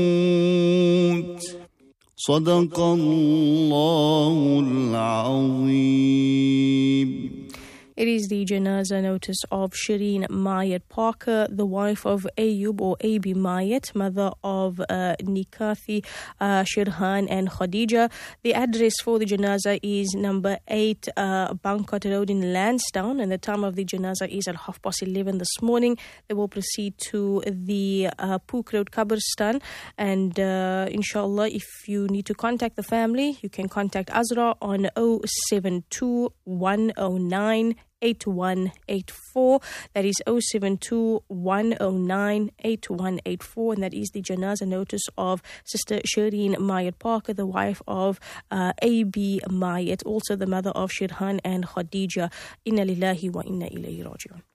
صدق الله العظيم. It is the Janaza notice of Shireen Mayat Parker, the wife of Ayub or Abi Mayat, mother of Nikathi, Shirhan and Khadija. The address for the Janaza is number 8 Bangkot Road in Lansdowne, and the time of the Janaza is at 11:30 this morning. They will proceed to the Pook Road Qabristan, and inshallah, if you need to contact the family, you can contact Azra on 072 109 8184. That is 072 109 8184, and that is the Janaza notice of Sister Shireen Mayat Parker, the wife of Abi Mayat, also the mother of Shirhan and Khadija. Inna lillahi wa inna ilayhi raji'un.